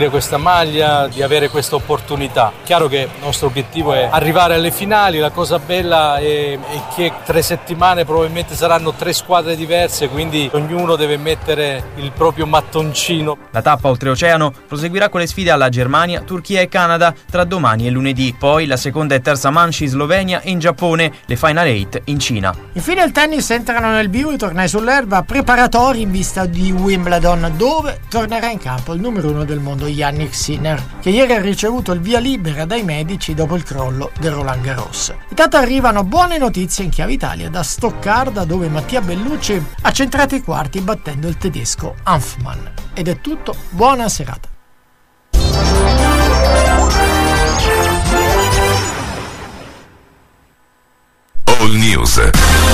questa maglia, di avere questa opportunità. Chiaro che il nostro obiettivo è arrivare alle finali, la cosa bella è che 3 settimane probabilmente saranno 3 squadre diverse, quindi ognuno deve mettere il proprio mattoncino. La tappa oltreoceano proseguirà con le sfide alla Germania, Turchia e Canada tra domani e lunedì, poi la seconda e terza manche in Slovenia e in Giappone, le Final 8 in Cina. Infine il tennis entrano nel vivo i tornei sull'erba preparatori in vista di Wimbledon, dove tornerà in campo il numero 1 del mondo Jannik Sinner, che ieri ha ricevuto il via libera dai medici dopo il crollo del Roland Garros. Intanto arrivano buone notizie in chiave Italia da Stoccarda, dove Mattia Bellucci ha centrato i quarti battendo il tedesco Hanfmann. Ed è tutto, buona serata. All News.